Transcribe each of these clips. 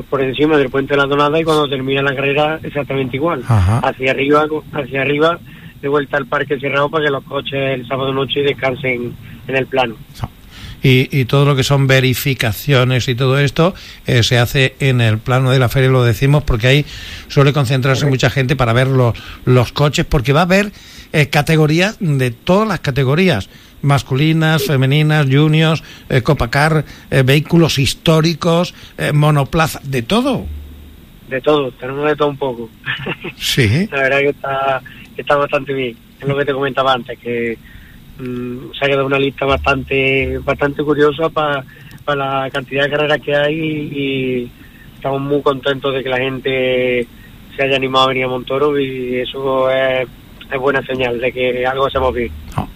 por encima del puente de la Donada, y cuando termina la carrera exactamente igual. Ajá. Hacia arriba, de vuelta al parque cerrado para que los coches el sábado noche descansen en el plano. Y todo lo que son verificaciones y todo esto se hace en el plano de la feria, lo decimos porque ahí suele concentrarse mucha gente para ver los coches, porque va a haber categorías de todas las categorías, masculinas, femeninas, juniors, Copacar, vehículos históricos, monoplaza, de todo. De todo, tenemos de todo un poco. Sí. La verdad que está bastante bien. Es lo que te comentaba antes, que se ha quedado una lista bastante curiosa para la cantidad de carreras que hay, y estamos muy contentos de que la gente se haya animado a venir a Montoro, y eso es buena señal de que algo hacemos bien.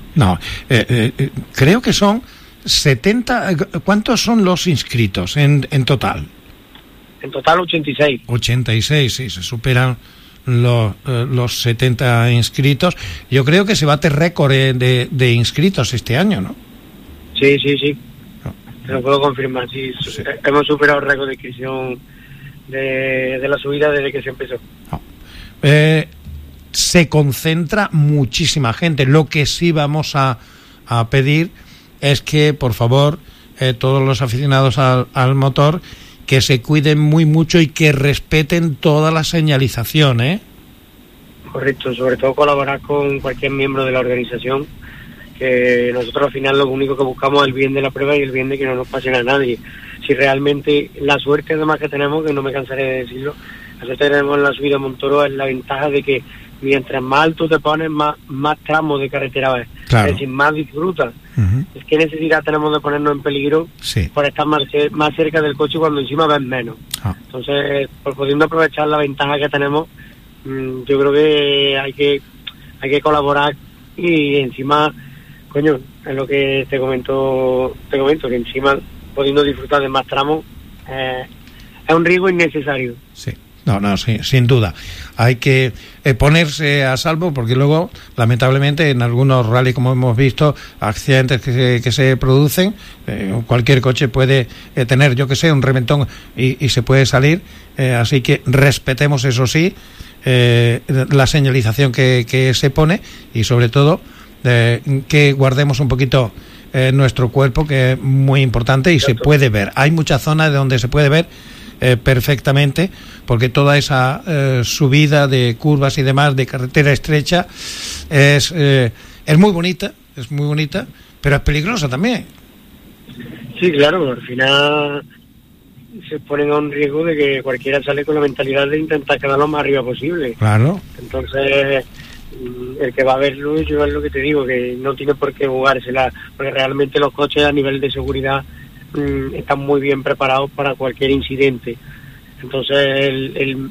Creo que son 70. ¿Cuántos son los inscritos en total? En total 86. 86, sí, se superan los 70 inscritos. Yo creo que se bate récord de inscritos este año, ¿no? Sí. Te lo puedo confirmar, sí. Hemos superado el récord de inscripción de la subida desde que se empezó. Se concentra muchísima gente. Lo que sí vamos a pedir es que, por favor, todos los aficionados al motor, que se cuiden muy mucho y que respeten toda la señalización, ¿eh? Correcto, sobre todo colaborar con cualquier miembro de la organización, que nosotros al final lo único que buscamos es el bien de la prueba y el bien de que no nos pase a nadie. Si realmente la suerte además que tenemos, que no me cansaré de decirlo, la suerte que tenemos en la subida a Montoro es la ventaja de que mientras más alto te pones, más tramos de carretera ves. Claro. Es decir, más disfrutas. Uh-huh. Es que necesidad tenemos de ponernos en peligro, sí, por estar más cerca del coche cuando encima ves menos. Entonces, por pudiendo aprovechar la ventaja que tenemos, yo creo que hay que colaborar, y encima, coño, es lo que te comento, que encima pudiendo disfrutar de más tramos, es un riesgo innecesario. Sí. No, sí, sin duda. Hay que ponerse a salvo, porque luego, lamentablemente, en algunos rally, como hemos visto, accidentes que se producen, cualquier coche puede tener, yo que sé, un reventón y se puede salir, así que respetemos, eso sí, la señalización que se pone, y sobre todo que guardemos un poquito nuestro cuerpo, que es muy importante, y se puede ver. Hay muchas zonas de donde se puede ver perfectamente, porque toda esa subida de curvas y demás de carretera estrecha es muy bonita, pero es peligrosa también. Sí, claro, al final se ponen a un riesgo de que cualquiera sale con la mentalidad de intentar quedar lo más arriba posible. Claro. Entonces, el que va a verlo, yo es lo que te digo, que no tiene por qué jugársela, porque realmente los coches a nivel de seguridad están muy bien preparados para cualquier incidente. Entonces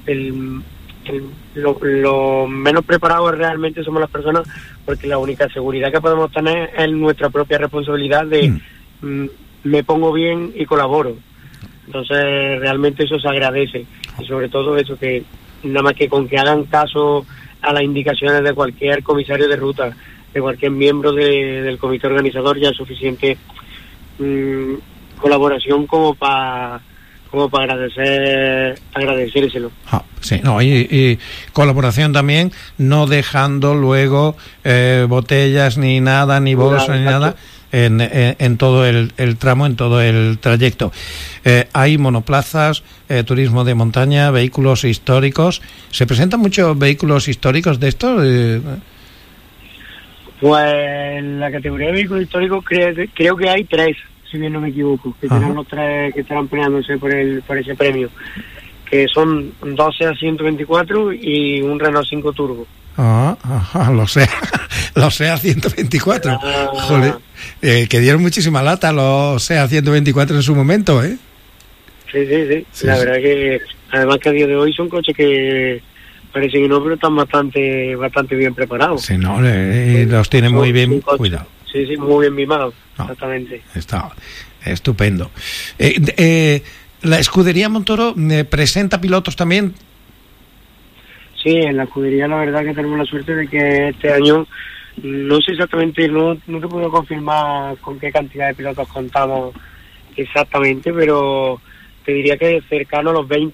lo menos preparados realmente somos las personas, porque la única seguridad que podemos tener es nuestra propia responsabilidad de me pongo bien y colaboro. Entonces realmente eso se agradece, y sobre todo eso, que nada más que con que hagan caso a las indicaciones de cualquier comisario de ruta, de cualquier miembro del comité organizador, ya es suficiente colaboración como para agradecérselo. Sí, no, y colaboración también, no dejando luego botellas ni nada, ni bolsas ni nada en todo el tramo, en todo el trayecto. Hay monoplazas, turismo de montaña, vehículos históricos. ¿Se presentan muchos vehículos históricos de estos? Pues en la categoría de vehículos históricos creo que hay 3, si bien no me equivoco, que serán los 3 que estarán peleándose por ese premio, que son 2 SEA 124 y un Renault 5 Turbo. Los SEA 124. Joder, que dieron muchísima lata los SEA 124 en su momento, ¿eh? Sí. La verdad que, además que a día de hoy son coches que parece que no, pero están bastante bien preparados. Sí, no, los tienen muy bien cuidados. Sí, muy bien mimados, exactamente. Está estupendo. ¿La escudería Montoro presenta pilotos también? Sí, en la escudería la verdad que tenemos la suerte de que este año, no sé exactamente, no te puedo confirmar con qué cantidad de pilotos contamos exactamente, pero te diría que cercano a los 20